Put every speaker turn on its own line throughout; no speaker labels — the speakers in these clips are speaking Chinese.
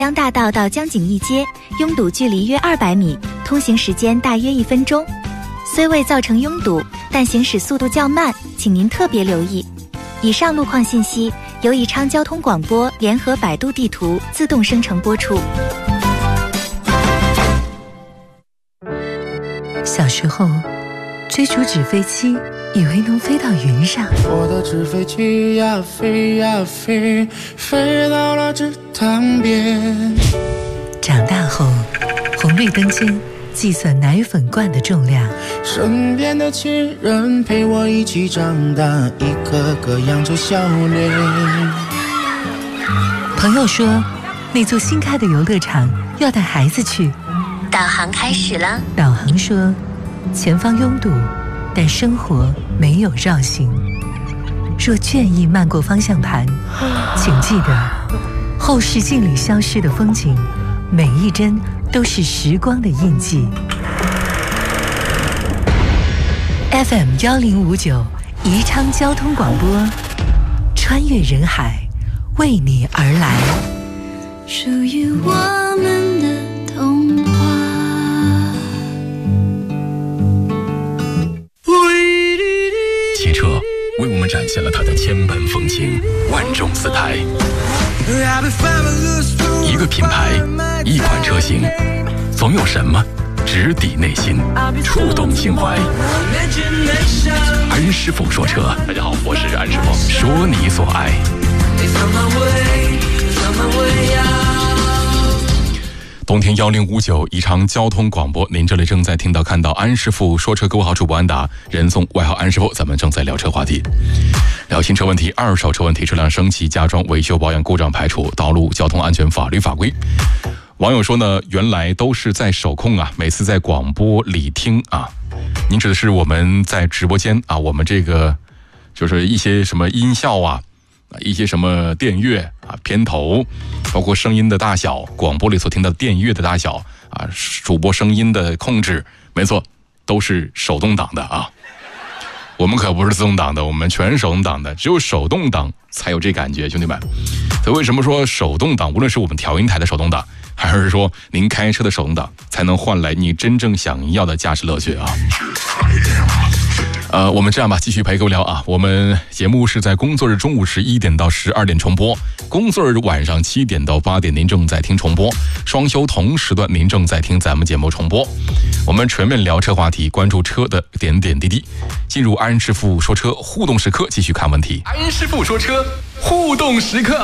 江大道到江景义街，拥堵距离约200米，通行时间大约1分钟。虽未造成拥堵，但行驶速度较慢，请您特别留意。以上路况信息由宜昌交通广播联合百度地图自动生成播出。
小时候追逐纸飞机，以为能飞到云上。
我的纸飞机呀飞呀飞，飞到了池塘边。
长大后，红绿灯间计算奶粉罐的重量。
身边的亲人陪我一起长大，一个个扬着笑脸。
朋友说，那座新开的游乐场要带孩子去。
导航开始了。
导航说，前方拥堵，但生活没有绕行。若倦意漫过方向盘，请记得，后视镜里消失的风景，每一帧都是时光的印记。FM 1059宜昌交通广播，穿越人海，为你而来，
属于我们的童话。
汽车为我们展现了它的千般风情，万种姿态。一个品牌，一款车型，总有什么直抵内心，触动心怀。安师傅说车，大家好，我是安师傅，说你所爱。冬天1059宜昌交通广播，您这里正在听到看到安师傅说车，各位好，主播安达，人送外号安师傅，咱们正在聊车话题，聊新车问题、二手车问题、车辆升级、加装、维修保养、故障排除、道路交通安全法律法规。网友说呢，原来都是在手控啊，每次在广播里听啊，您指的是我们在直播间啊，我们这个就是一些什么音效啊，一些什么电乐啊，片头，包括声音的大小，广播里所听到的电乐的大小啊，主播声音的控制，没错，都是手动挡的啊。我们可不是自动挡的，我们全是手动挡的，只有手动挡才有这感觉，兄弟们。所以为什么说手动挡，无论是我们调音台的手动挡，还是说您开车的手动挡，才能换来你真正想要的驾驶乐趣啊。我们这样吧，继续陪各位聊啊。我们节目是在工作日中午11点到12点重播，工作日晚上7点到8点您正在听重播，双休同时段您正在听咱们节目重播。我们全面聊车话题，关注车的点点滴滴。进入安师傅说车互动时刻，继续看问题。安师傅说车互动时刻。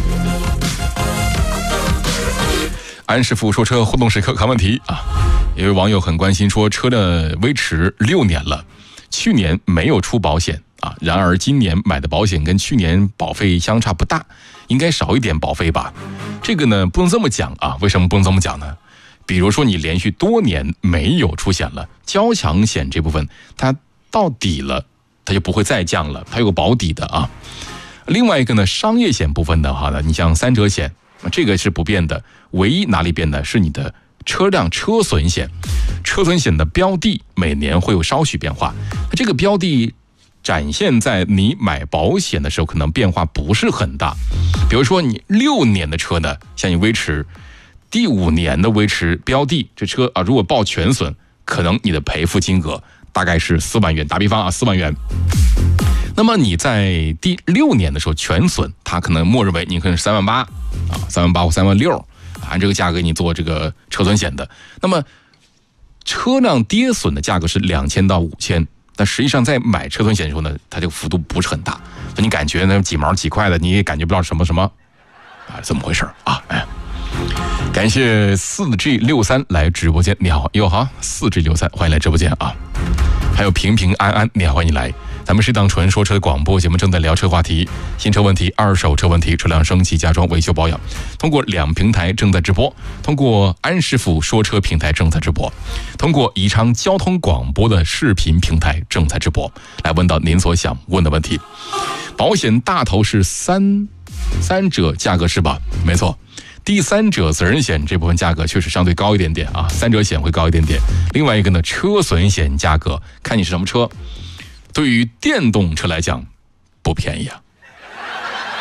安师傅说车互动时刻看问题啊。有位网友很关心说，车的威驰6年了，去年没有出保险啊，然而今年买的保险跟去年保费相差不大，应该少一点保费吧？这个呢不能这么讲啊，为什么不能这么讲呢？比如说你连续多年没有出险了，交强险这部分它到底了，它就不会再降了，它有个保底的啊。另外一个呢，商业险部分的话呢，你像3者险，这个是不变的，唯一哪里变的是你的车辆车损险，车损险的标的每年会有稍许变化，这个标的展现在你买保险的时候可能变化不是很大。比如说你6年的车呢，像你威驰第5年的威驰标的，这车啊如果报全损，可能你的赔付金额大概是4万元，打比方啊4万元。那么你在第6年的时候全损，它可能默认为你可能是3万8啊，3万8或3万6，按这个价格你做这个车损险的。那么车辆跌损的价格是2000到5000，但实际上在买车损险的时候呢，它这个幅度不是很大，所以你感觉呢几毛几块的，你也感觉不到什么啊，怎么回事啊？哎，感谢4G63来直播间，你好，你好，4G63欢迎来直播间啊！还有平平安安，你好，欢迎你来。咱们是一档纯说车的广播节目，正在聊车话题、新车问题、二手车问题、车辆升级、加装、维修保养。通过2平台正在直播，通过安师傅说车平台正在直播，通过宜昌交通广播的视频平台正在直播，来问到您所想问的问题。保险大头是三者价格是吧？没错。第3者责任险这部分价格确实相对高一点点啊，3者险会高一点点。另外一个呢，车损险价格看你是什么车，对于电动车来讲不便宜啊。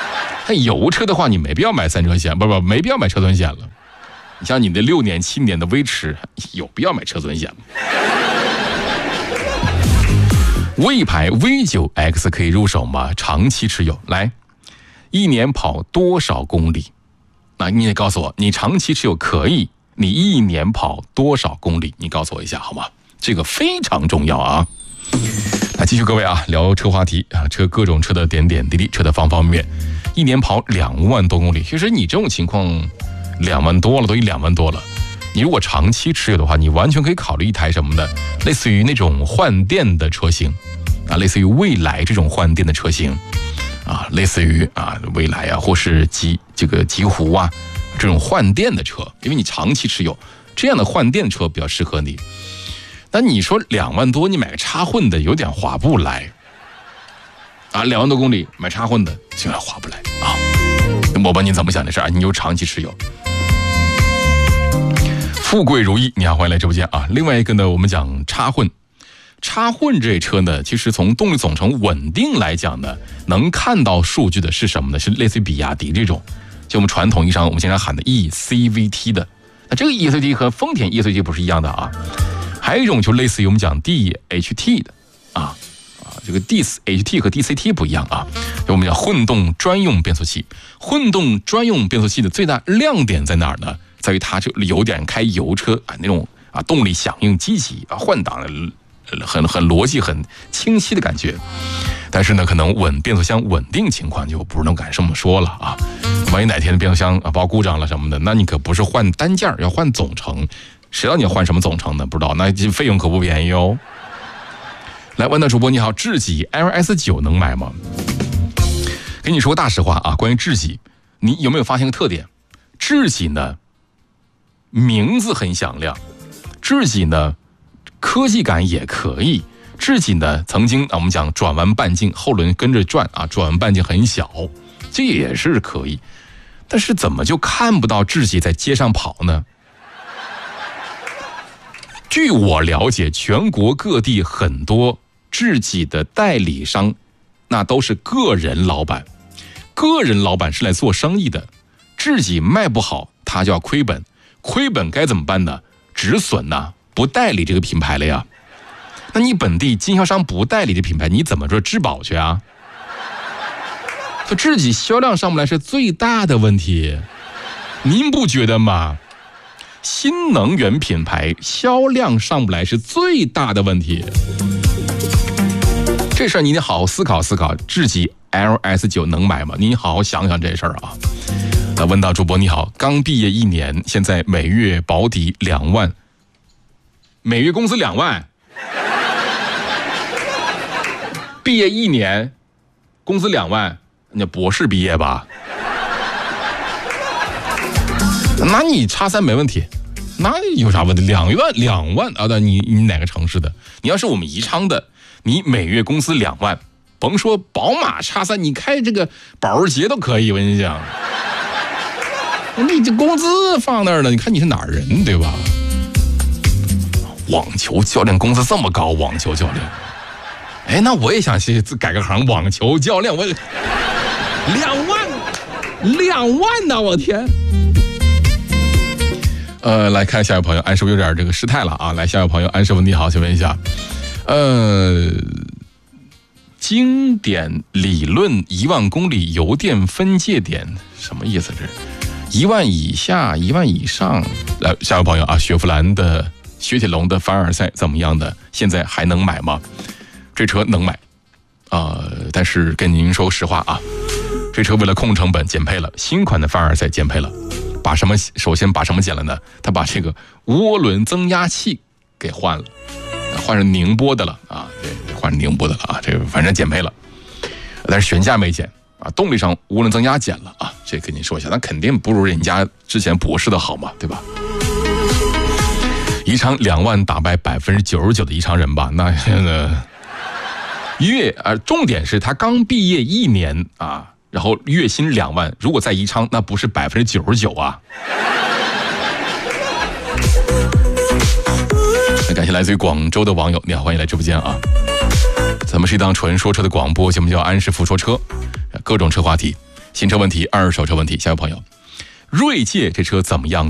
油车的话，你没必要买3车险，不，没必要买车损险了。你像你的6年、7年的威驰，有必要买车损险吗？魏牌 V9X 可以入手吗？长期持有，来，1年跑多少公里？那你得告诉我，你长期持有可以，你1年跑多少公里？你告诉我一下好吗？这个非常重要啊！来，继续各位啊，聊车话题啊，车各种车的点点滴滴，车的方方面面。1年跑2万多公里，其实你这种情况2万多了，都2万多了。你如果长期持有的话，你完全可以考虑一台什么呢？类似于那种换电的车型啊，类似于蔚来这种换电的车型啊，类似于蔚来啊，或是极狐啊这种换电的车，因为你长期持有这样的换电车比较适合你。那你说2万多，你买个插混的有点划不来啊，2万多公里买插混的竟然划不来啊！我问你怎么想这事儿？你又长期持有。富贵如意，你好，欢迎来直播间啊！另外一个呢，我们讲插混这车呢，其实从动力总成稳定来讲呢，能看到数据的是什么呢？是类似于比亚迪这种，就我们传统意义上我们经常喊的 eCVT 的。那这个 eCVT 和丰田 eCVT 不是一样的啊。还有一种就类似于我们讲 DHT 的这个 DHT 和 DCT 不一样啊，就我们讲混动专用变速器。混动专用变速器的最大亮点在哪儿呢？在于它就有点开油车那种动力响应积极换挡很逻辑很清晰的感觉。但是呢，可能变速箱稳定情况就不是能敢这么说了啊。万一哪天的变速箱爆故障了什么的，那你可不是换单件，要换总成。谁让你换什么总成呢？不知道，那费用可不便宜哦。来，问到主播你好，智己 LS9 能买吗？跟你说个大实话啊，关于智己，你有没有发现个特点？智己呢，名字很响亮，智己呢，科技感也可以。智己呢，曾经我们讲转弯半径，后轮跟着转转弯半径很小，这也是可以。但是怎么就看不到智己在街上跑呢？据我了解，全国各地很多智己的代理商，那都是个人老板。个人老板是来做生意的，智己卖不好，他就要亏本。亏本该怎么办呢？止损呢？不代理这个品牌了呀。那你本地经销商不代理这品牌，你怎么说质保去啊？就智己销量上不来是最大的问题，您不觉得吗？新能源品牌销量上不来是最大的问题，这事儿你得好好思考思考。智己 LS9 能买吗？你好好想想这事儿啊。问到主播你好，刚毕业1年，现在每月保底2万，每月工资2万，毕业1年，工资2万，那博士毕业吧？那你叉3没问题，那有啥问题？2万啊！你哪个城市的？你要是我们宜昌的，你每月工资2万，甭说宝马叉3，你开这个保时捷都可以。我跟你讲，你这工资放那儿了，你看你是哪儿人对吧？网球教练工资这么高，网球教练，哎，那我也想去改个行，网球教练，我2万呢，我天！来看下一位朋友，安师傅有点这个失态了啊！来，下一位朋友，安师傅你好，请问一下，经典理论1万公里油电分界点什么意思？这1万以下，1万以上。来，下一位朋友啊，雪佛兰的雪铁龙的凡尔赛怎么样的？现在还能买吗？这车能买但是跟您说实话啊，这车为了控成本减配了，新款的凡尔赛减配了。首先把什么减了呢？他把这个涡轮增压器给换了，换成宁波的了啊，对，换成宁波的了啊，这个反正减配了，但是悬架没减啊，动力上涡轮增压减了啊，这跟您说一下，那肯定不如人家之前博士的好嘛，对吧？宜昌2万打败99%的宜昌人吧？那重点是他刚毕业1年啊。然后月薪2万，如果在宜昌，那不是99%啊！感谢来自于广州的网友，你好，欢迎来直播间啊！咱们是一档纯说车的广播节目，叫安师傅说车，各种车话题。 新车问题、二手车问题，下位朋友，锐界这车怎么样？